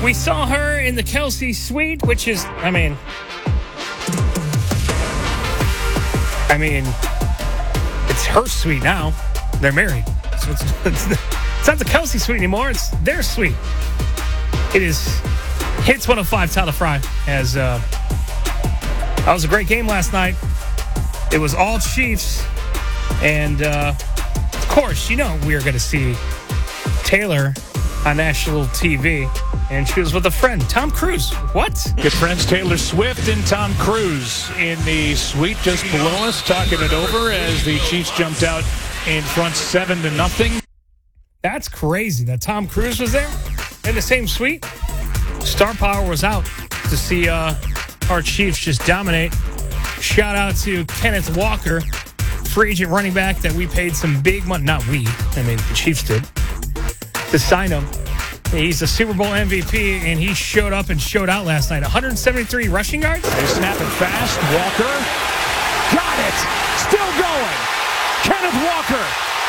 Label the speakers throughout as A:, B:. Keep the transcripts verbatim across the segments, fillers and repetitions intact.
A: We saw her in the Kelsey suite, which is, I mean, I mean, it's her suite now. They're married. So it's, it's, it's not the Kelsey suite anymore. It's their suite. It is Hits one oh five, Tyler Fry. As, uh, that was a great game last night. It was all Chiefs. And, uh, of course, you know we are going to see Taylor on national T V. And she was with a friend, Tom Cruise. What?
B: Good friends Taylor Swift and Tom Cruise in the suite just below us, talking it over as the Chiefs jumped out in front seven to nothing.
A: That's crazy that Tom Cruise was there in the same suite. Star power was out to see uh, our Chiefs just dominate. Shout out to Kenneth Walker, free agent running back that we paid some big money. Not we, I mean the Chiefs did, to sign him. He's a Super Bowl M V P, and he showed up and showed out last night. one hundred seventy-three rushing yards.
B: They snap it fast. Walker got it. Still going. Kenneth Walker.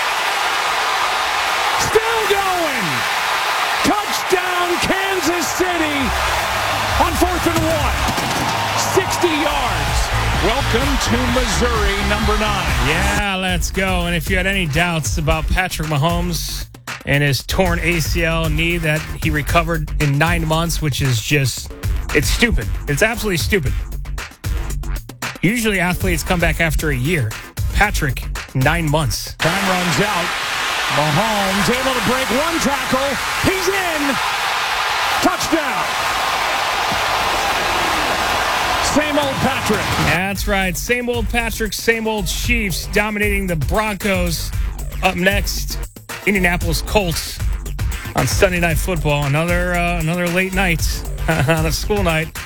B: Still going. Touchdown, Kansas City on fourth and one. sixty yards. Welcome to Missouri, number nine.
A: Yeah, let's go. And if you had any doubts about Patrick Mahomes and his torn A C L knee that he recovered in nine months, which is just, it's stupid. It's absolutely stupid. Usually athletes come back after a year. Patrick, nine months.
B: Time runs out. Mahomes able to break one tackle. He's in. Touchdown. Same old Patrick.
A: That's right. Same old Patrick, same old Chiefs dominating the Broncos. Up next, Indianapolis Colts on Sunday Night Football. Another uh, another late night on a school night.